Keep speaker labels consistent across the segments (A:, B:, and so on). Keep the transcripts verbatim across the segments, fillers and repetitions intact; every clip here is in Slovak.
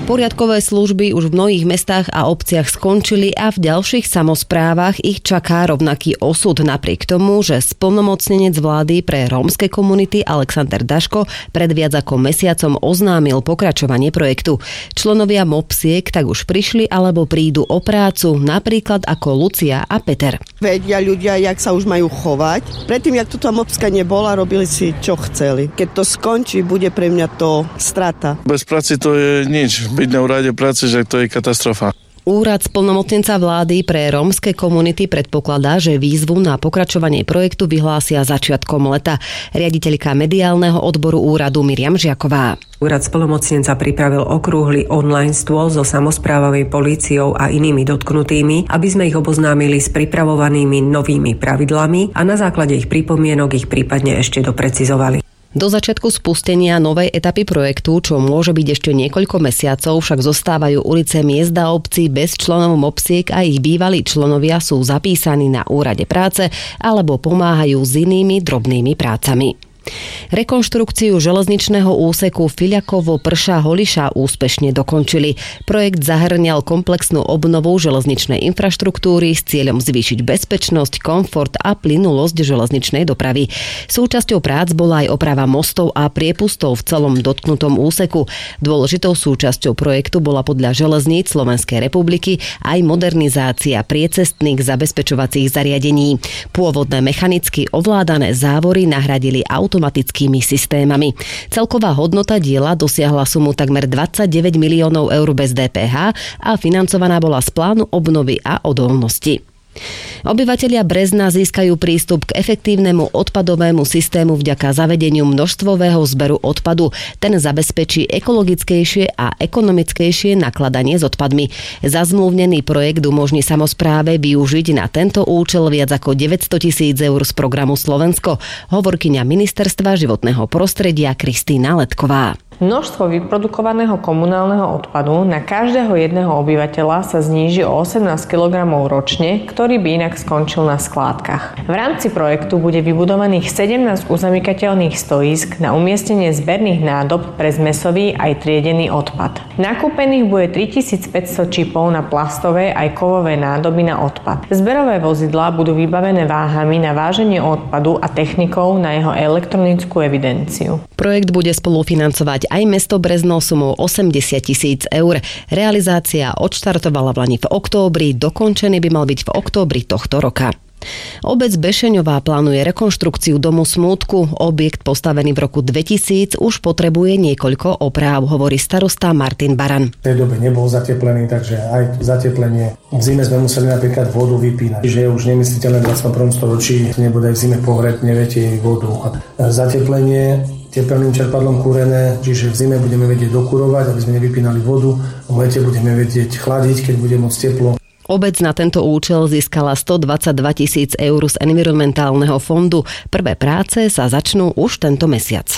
A: Poriadkové služby už v mnohých mestách a obciach skončili a v ďalších samosprávach ich čaká rovnaký osud napriek tomu, že splnomocnenec vlády pre rómske komunity Alexander Daško pred viac ako mesiacom oznámil pokračovanie projektu. Členovia MOPSiek tak už prišli alebo prídu o prácu, napríklad ako Lucia a Peter.
B: Vedia ľudia, jak sa už majú chovať. Predtým, jak tuto MOPSka nebola, robili si, čo chceli. Keď to skončí, bude pre mňa to strata.
C: Bez práce to je nič. Byť na úrade práce, že to je katastrofa.
A: Úrad splnomocnenca vlády pre rómske komunity predpokladá, že výzvu na pokračovanie projektu vyhlásia začiatkom leta. Riaditeľka mediálneho odboru úradu Miriam Žiaková.
D: Úrad splnomocnenca pripravil okrúhly online stôl so samosprávovou políciou a inými dotknutými, aby sme ich oboznámili s pripravovanými novými pravidlami a na základe ich pripomienok ich prípadne ešte doprecizovali.
A: Do začiatku spustenia novej etapy projektu, čo môže byť ešte niekoľko mesiacov, však zostávajú ulice miest a obcí bez členov MOPSiek a ich bývalí členovia sú zapísaní na úrade práce alebo pomáhajú s inými drobnými prácami. Rekonštrukciu železničného úseku Fiľakovo-Prša-Holiša úspešne dokončili. Projekt zahŕňal komplexnú obnovu železničnej infraštruktúry s cieľom zvýšiť bezpečnosť, komfort a plynulosť železničnej dopravy. Súčasťou prác bola aj oprava mostov a priepustov v celom dotknutom úseku. Dôležitou súčasťou projektu bola podľa Železníc Slovenskej republiky aj modernizácia priecestných zabezpečovacích zariadení. Pôvodné mechanicky ovládané závory nahradili automatickými systémami. Celková hodnota diela dosiahla sumu takmer dvadsaťdeväť miliónov eur bez dé pé há a financovaná bola z plánu obnovy a odolnosti. Obyvatelia Brezna získajú prístup k efektívnemu odpadovému systému vďaka zavedeniu množstvového zberu odpadu. Ten zabezpečí ekologickejšie a ekonomickejšie nakladanie s odpadmi. Zazmluvnený projekt umožní samospráve využiť na tento účel viac ako deväťsto tisíc eur z programu Slovensko, hovorkyňa Ministerstva životného prostredia Kristína Letková.
E: Množstvo vyprodukovaného komunálneho odpadu na každého jedného obyvateľa sa zníži o osemnásť kilogramov ročne, ktorý by inak skončil na skládkach. V rámci projektu bude vybudovaných sedemnásť uzamykateľných stojísk na umiestnenie zberných nádob pre zmesový aj triedený odpad. Nakúpených bude tritisícpäťsto čipov na plastové aj kovové nádoby na odpad. Zberové vozidlá budú vybavené váhami na váženie odpadu a technikou na jeho elektronickú evidenciu.
A: Projekt bude spolufinancovať aj mesto Brezno sumou osemdesiat tisíc eur. Realizácia odštartovala v lani v októbri, dokončený by mal byť v októbri tohto roka. Obec Bešeňová plánuje rekonštrukciu domu Smútku. Objekt postavený v roku dvetisíc už potrebuje niekoľko opráv, hovorí starosta Martin Baran.
F: V tej dobe nebol zateplený, takže aj zateplenie. V zime sme museli napríklad vodu vypínať, že je už nemysliteľné v dvadsiatom prvom storočí, nebude aj v zime pohreť, neviete vodu. Zateplenie tepelným čerpadlom kúrené, čiže v zime budeme vedieť dokurovať, aby sme nevypínali vodu, v lete budeme vedieť chladiť, keď bude moc teplo.
A: Obec na tento účel získala stodvadsaťdva tisíc eur z environmentálneho fondu. Prvé práce sa začnú už tento mesiac.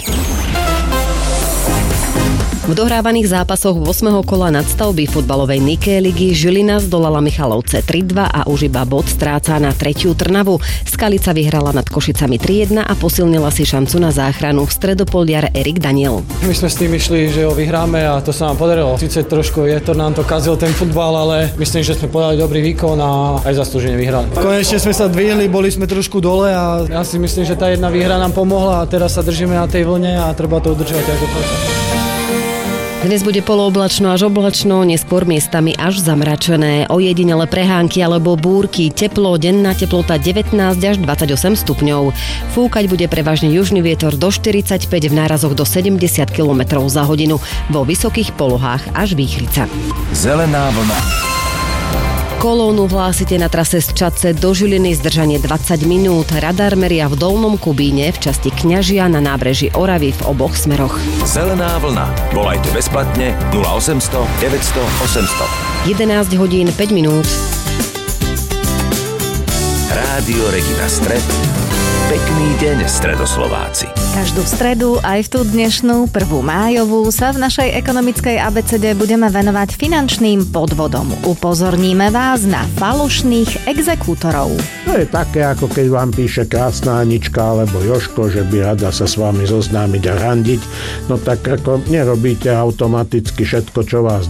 A: V dohrávaných zápasoch ôsmeho kola nadstavby futbalovej Nike ligy Žilina zdolala Michalovce tri dva a už iba bod stráca na tretiu Trnavu. Skalica vyhrala nad Košicami tri jedna a posilnila si šancu na záchranu stredopoliar Erik Daniel.
G: My sme s tým išli, že ho vyhráme a to sa nám podarilo. Sice trošku je to, nám to kazil ten futbal, ale myslím, že sme podali dobrý výkon a aj zaslúžene vyhrali. Konečne sme sa dvihli, boli sme trošku dole a ja si myslím, že tá jedna výhra nám pomohla a teraz sa držíme na tej vlne a treba to udržovať aj do konca.
A: Dnes bude polooblačno až oblačno, neskôr miestami až zamračené. Ojedinele prehánky alebo búrky, teplo, denná teplota devätnásť až dvadsaťosem stupňov. Fúkať bude prevažne južný vietor do štyridsaťpäť, v nárazoch do sedemdesiat kilometrov za hodinu. Vo vysokých polohách až výchrica.
H: Zelená vlna.
A: Kolónu hlásite na trase z Čadce do Žiliny, zdržanie dvadsať minút. Radar meria v Dolnom Kubíne v časti Kňažia na nábreží Oravy v oboch smeroch.
H: Zelená vlna. Volajte bezplatne nula osemsto deväťsto osemsto.
A: jedenásť hodín päť minút.
H: Rádio Regina Stred. Pekný deň, Stredoslováci.
I: Každú stredu, aj v tú dnešnú prvú májovú, sa v našej ekonomickej abecede budeme venovať finančným podvodom. Upozorníme vás na falošných exekútorov.
J: To je také, ako keď vám píše krásna Anička alebo Jožko, že by rada sa s vami zoznámiť a randiť. No tak ako nerobíte automaticky všetko, čo vás